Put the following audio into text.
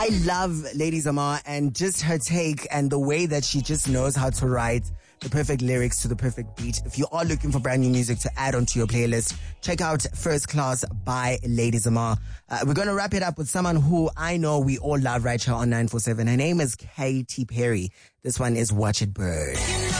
I love Lady Zamar and just her take and the way that she just knows how to write the perfect lyrics to the perfect beat. If you are looking for brand new music to add onto your playlist, check out First Class by Lady Zamar. We're going to wrap it up with someone who I know we all love right here on 947. Her name is Katy Perry. This one is Watch It Burn.